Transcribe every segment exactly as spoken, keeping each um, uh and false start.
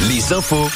Les infos.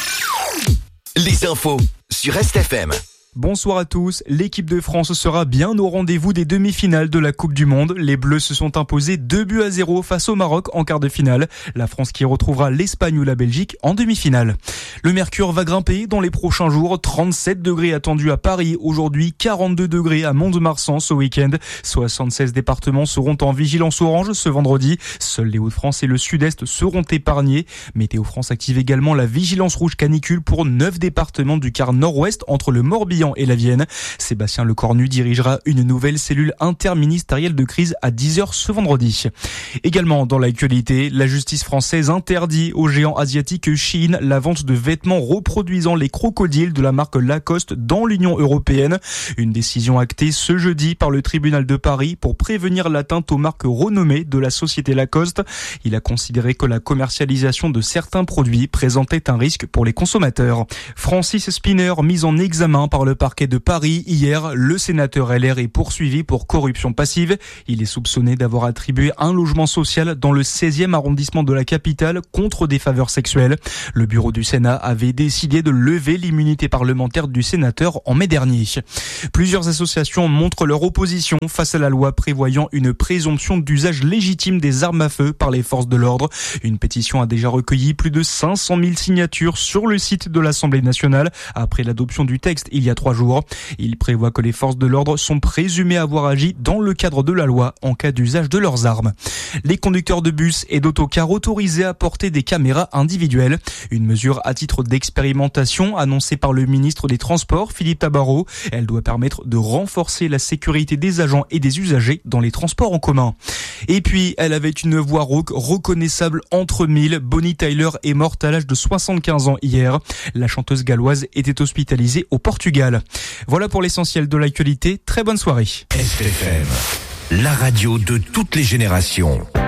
Les infos sur Est F M. Bonsoir à tous. L'équipe de France sera bien au rendez-vous des demi-finales de la Coupe du Monde. Les Bleus se sont imposés deux buts à zéro face au Maroc en quart de finale. La France qui retrouvera l'Espagne ou la Belgique en demi-finale. Le mercure va grimper dans les prochains jours. trente-sept degrés attendus à Paris aujourd'hui, quarante-deux degrés à Mont-de-Marsan ce week-end. soixante-seize départements seront en vigilance orange ce vendredi. Seuls les Hauts-de-France et le Sud-Est seront épargnés. Météo France active également la vigilance rouge canicule pour neuf départements du quart nord-ouest entre le Morbihan et la Vienne. Sébastien Lecornu dirigera une nouvelle cellule interministérielle de crise à dix heures ce vendredi. Également dans l'actualité, la justice française interdit au géant asiatique Shein la vente de vêtements reproduisant les crocodiles de la marque Lacoste dans l'Union européenne. Une décision actée ce jeudi par le tribunal de Paris pour prévenir l'atteinte aux marques renommées de la société Lacoste. Il a considéré que la commercialisation de certains produits présentait un risque pour les consommateurs. Francis Spinner, mis en examen par le parquet de Paris hier, le sénateur L R est poursuivi pour corruption passive. Il est soupçonné d'avoir attribué un logement social dans le seizième arrondissement de la capitale contre des faveurs sexuelles. Le bureau du Sénat avait décidé de lever l'immunité parlementaire du sénateur en mai dernier. Plusieurs associations montrent leur opposition face à la loi prévoyant une présomption d'usage légitime des armes à feu par les forces de l'ordre. Une pétition a déjà recueilli plus de cinq cent mille signatures sur le site de l'Assemblée nationale après l'adoption du texte il y a trois jours. Il prévoit que les forces de l'ordre sont présumées avoir agi dans le cadre de la loi en cas d'usage de leurs armes. Les conducteurs de bus et d'autocars autorisés à porter des caméras individuelles. Une mesure à titre d'expérimentation annoncée par le ministre des Transports, Philippe Tabarot. Elle doit permettre de renforcer la sécurité des agents et des usagers dans les transports en commun. Et puis, elle avait une voix rauque reconnaissable entre mille. Bonnie Tyler est morte à l'âge de soixante-quinze ans hier. La chanteuse galloise était hospitalisée au Portugal. Voilà pour l'essentiel de l'actualité. Très bonne soirée. Est F M, la radio de toutes les générations.